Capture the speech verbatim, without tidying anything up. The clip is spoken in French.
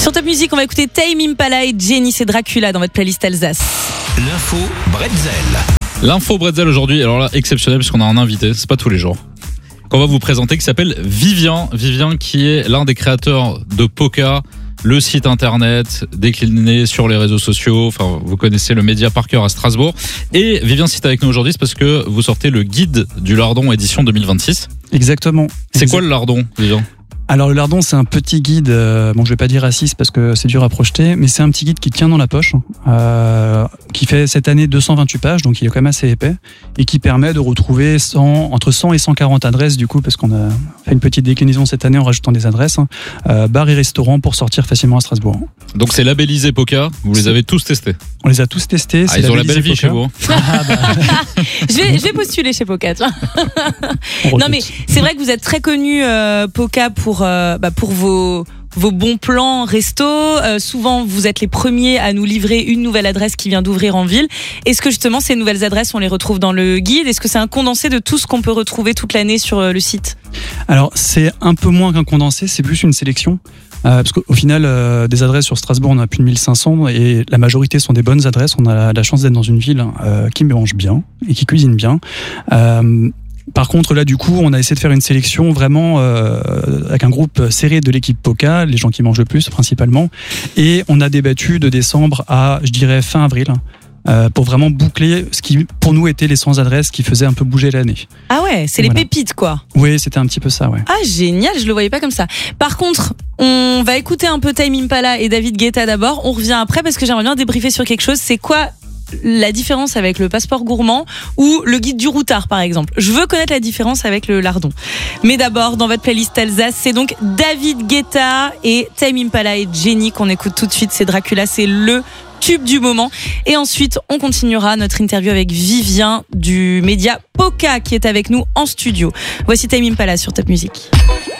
Sur Top Music, on va écouter Tame Impala et Jenny, c'est Dracula dans votre playlist Alsace. L'info Bretzel. L'info Bretzel aujourd'hui, alors là, exceptionnel puisqu'on a un invité, c'est pas tous les jours, qu'on va vous présenter, qui s'appelle Vivien. Vivien qui est l'un des créateurs de Poka, le site internet décliné sur les réseaux sociaux. Enfin, vous connaissez le média par cœur à Strasbourg. Et Vivien, si t'es avec nous aujourd'hui, c'est parce que vous sortez le guide du lardon édition deux mille vingt-six. Exactement. C'est Exact. quoi le lardon, Vivien ? Alors le lardon, c'est un petit guide, euh, bon je vais pas dire assis parce que c'est dur à projeter, mais c'est un petit guide qui tient dans la poche, euh, qui fait cette année deux cent vingt-huit pages, donc il est quand même assez épais, et qui permet de retrouver cent, entre cent et cent quarante adresses du coup, parce qu'on a fait une petite déclinaison cette année en rajoutant des adresses, hein, euh, bars et restaurants pour sortir facilement à Strasbourg. Donc c'est labellisé Poka, vous les avez tous testés. On les a tous testés. Ah, ils ont la belle vie chez vous. Ah, bah, je, vais, je vais postuler chez Poka. Non mais c'est vrai que vous êtes très connu euh, Poka pour, euh, bah, pour vos... vos bons plans resto, euh, souvent vous êtes les premiers à nous livrer une nouvelle adresse qui vient d'ouvrir en ville. Est-ce que justement ces nouvelles adresses on les retrouve dans le guide ? Est-ce que c'est un condensé de tout ce qu'on peut retrouver toute l'année sur euh, le site ? Alors c'est un peu moins qu'un condensé, c'est plus une sélection. Euh, parce qu'au final, euh, des adresses sur Strasbourg, on a plus de mille cinq cents et la majorité sont des bonnes adresses. On a la, la chance d'être dans une ville euh, qui mange bien et qui cuisine bien. Euh, Par contre, là, du coup, on a essayé de faire une sélection vraiment euh, avec un groupe serré de l'équipe Poka, les gens qui mangent le plus principalement, et on a débattu de décembre à, je dirais, fin avril, euh, pour vraiment boucler ce qui, pour nous, étaient les cent adresses qui faisaient un peu bouger l'année. Ah ouais, c'est Voilà. les pépites, quoi. Oui, c'était un petit peu ça, ouais. Ah génial, je le voyais pas comme ça. Par contre, on va écouter un peu Tame Impala et David Guetta d'abord. On revient après parce que j'aimerais bien débriefer sur quelque chose. C'est quoi la différence avec le passeport gourmand ou le guide du routard par exemple? Je veux connaître la différence avec le lardon. Mais d'abord, dans votre playlist Alsace, c'est donc David Guetta et Tame Impala et Jenny qu'on écoute tout de suite. C'est Dracula, c'est le tube du moment. Et ensuite, on continuera notre interview avec Vivien du média Poka qui est avec nous en studio. Voici Tame Impala sur Top Music.